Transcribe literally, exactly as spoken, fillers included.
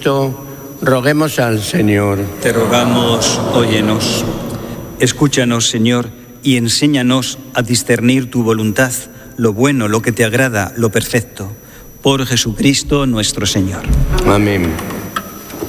esto, roguemos al Señor. Te rogamos, óyenos. Escúchanos, Señor, y enséñanos a discernir tu voluntad, lo bueno, lo que te agrada, lo perfecto. Por Jesucristo nuestro Señor. Amén.